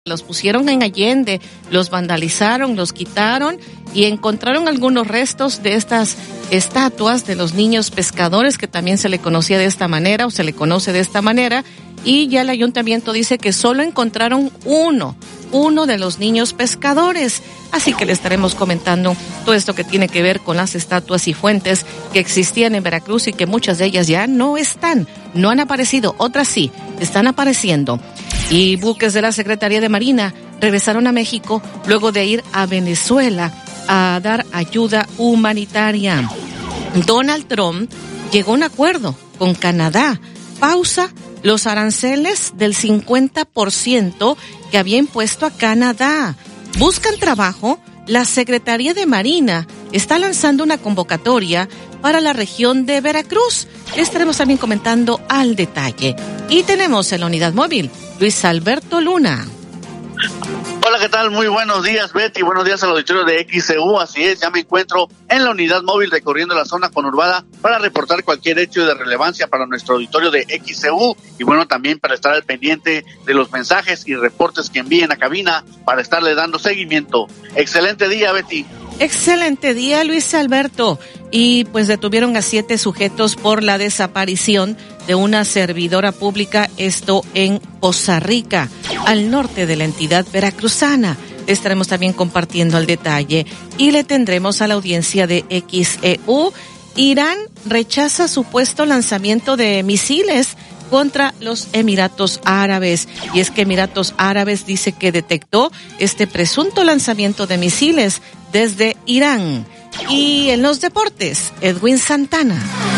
los pusieron en Allende, los vandalizaron, los quitaron y encontraron algunos restos de estas estatuas de los niños pescadores, que también se le conocía de esta manera o se le conoce de esta manera, y ya el ayuntamiento dice que solo encontraron uno de los niños pescadores. Así que le estaremos comentando todo esto que tiene que ver con las estatuas y fuentes que existían en Veracruz y que muchas de ellas ya no están, no han aparecido, otras sí, están apareciendo. Y buques de la Secretaría de Marina regresaron a México luego de ir a Venezuela a dar ayuda humanitaria. Donald Trump llegó a un acuerdo con Canadá, pausa los aranceles del 50% que había impuesto a Canadá. ¿Buscan trabajo? La Secretaría de Marina está lanzando una convocatoria para la región de Veracruz. Estaremos también comentando al detalle. Y tenemos en la unidad móvil Luis Alberto Luna. Hola, ¿qué tal? Muy buenos días, Betty. Buenos días al auditorio de XCU. Así es, ya me encuentro en la unidad móvil recorriendo la zona conurbada para reportar cualquier hecho de relevancia para nuestro auditorio de XCU y bueno, también para estar al pendiente de los mensajes y reportes que envíen a cabina para estarle dando seguimiento. Excelente día, Betty. Excelente día, Luis Alberto. Y pues detuvieron a 7 sujetos por la desaparición de una servidora pública, esto en Poza Rica, al norte de la entidad veracruzana. Estaremos también compartiendo el detalle y le tendremos a la audiencia de XEU. Irán rechaza supuesto lanzamiento de misiles contra los Emiratos Árabes. Y es que Emiratos Árabes dice que detectó este presunto lanzamiento de misiles desde Irán. Y en los deportes, Edwin Santana.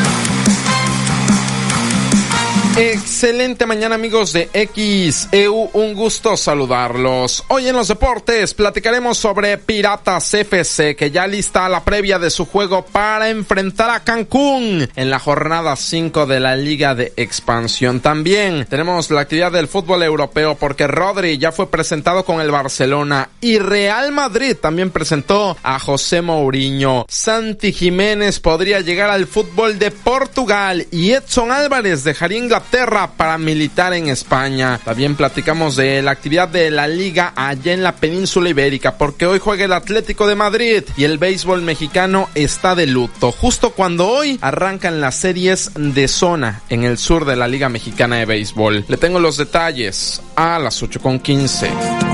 Excelente mañana, amigos de XEU, un gusto saludarlos. Hoy en los deportes platicaremos sobre Piratas FC, que ya lista la previa de su juego para enfrentar a Cancún en la jornada 5 de la Liga de Expansión. También tenemos la actividad del fútbol europeo, porque Rodri ya fue presentado con el Barcelona y Real Madrid también presentó a José Mourinho. Santi Jiménez podría llegar al fútbol de Portugal y Edson Álvarez dejaría Inglaterra para militar en España. También platicamos de la actividad de la Liga allá en la península ibérica, porque hoy juega el Atlético de Madrid y el béisbol mexicano está de luto, justo cuando hoy arrancan las series de zona en el sur de la Liga Mexicana de Béisbol. Le tengo los detalles a las 8:15.